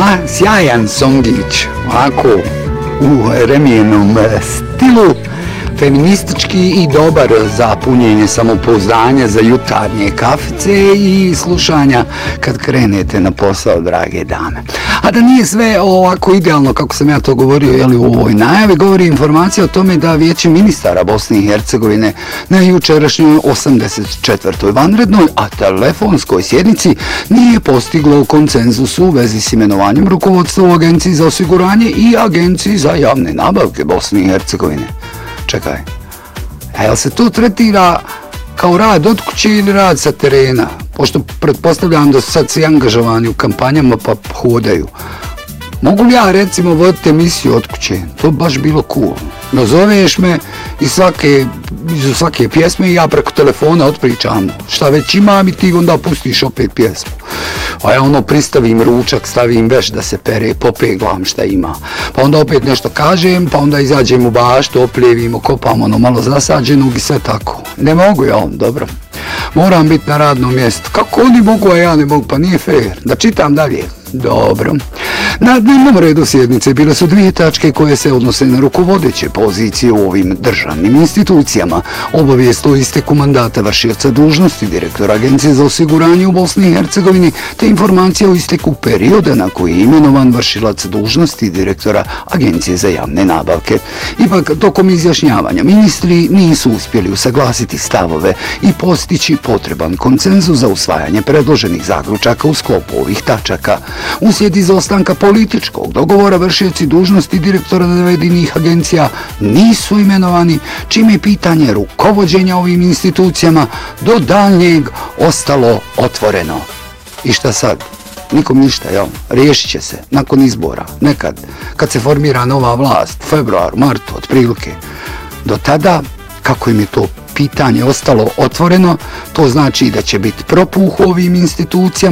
Sjajan songić, ovako u Remijenom stilu, feministički i dobar za punjenje samopouzdanja, za jutarnje kafice i slušanja kad krenete na posao, drage dame. A da nije sve ovako idealno kako sam ja to govorio u ovoj najavi, govori informacija o tome da Vijeće ministara Bosne i Hercegovine na jučerašnjoj 84. vanrednoj, a telefonskoj sjednici nije postiglo konsenzus u vezi s imenovanjem rukovodstva u Agenciji za osiguranje i Agenciji za javne nabavke Bosne i Hercegovine. Čekaj, a jel se to tretira kao rad od kuće ili rad sa terena? Pošto pretpostavljam da su sad svi angažovani u kampanjama pa hodaju. Mogu li ja recimo voditi emisiju od kuće? To bi baš bilo cool. Nazoveš me iz svake pjesme i ja preko telefona otpričam šta već imam i ti onda pustiš opet pjesmu. A ja pristavim ručak, stavim veš da se pere, popeglam šta ima. Pa onda opet nešto kažem, pa onda izađem u baštu, opljevim, okopam malo zasađenog i sve tako. Ne mogu ja dobro. Moram biti na radnom mjestu. Kako oni mogu, a ja ne mogu? Pa nije fair. Da čitam dalje. Dobro. Na dnevnom redu sjednice bile su dvije tačke koje se odnose na rukovodeće pozicije u ovim državnim institucijama. Obavijest o isteku mandata vršioca dužnosti direktora Agencije za osiguranje u Bosni i Hercegovini, te informacija o isteku perioda na koji je imenovan vršilac dužnosti direktora Agencije za javne nabavke. Ipak, tokom izjašnjavanja, ministri nisu uspjeli usaglasiti stavove i postići potreban konsenzus za usvajanje predloženih zaključaka u sklopu ovih tačaka. Uslijed izostanka političkog dogovora vršioci dužnosti direktora navedenih agencija nisu imenovani, čime je pitanje rukovođenja ovim institucijama do daljnjeg ostalo otvoreno. I šta sad? Nikom ništa, jel? Riješit će se nakon izbora, nekad, kad se formira nova vlast, februar, martu, otprilike. Do tada, kako im je to pitanje ostalo otvoreno, to znači da će biti propuh u ovim institucijama